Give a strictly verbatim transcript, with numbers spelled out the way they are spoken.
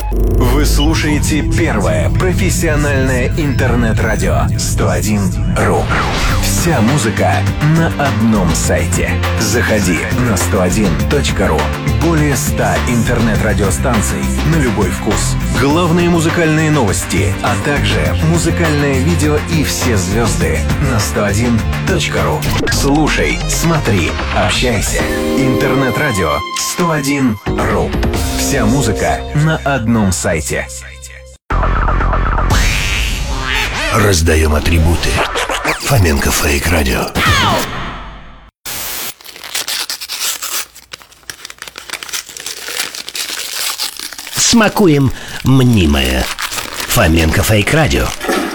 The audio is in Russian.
Вы слушаете первое профессиональное интернет-радио сто один ру. Вся музыка на одном сайте. Заходи на сто один точка ру. Более ста интернет-радиостанций на любой вкус. Главные музыкальные новости, а также музыкальное видео и все звезды на сто один точка ру. Слушай, смотри, общайся. Интернет-радио сто один ру. Вся музыка на одном сайте. Раздаем атрибуты. Фоменко Фейк Радио. Смакуем мнимое. Фоменко Фейк Радио.